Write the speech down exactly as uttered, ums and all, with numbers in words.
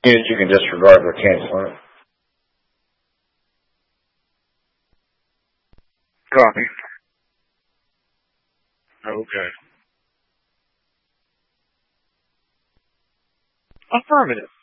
units you can disregard or cancel it. Copy. Okay. Affirmative.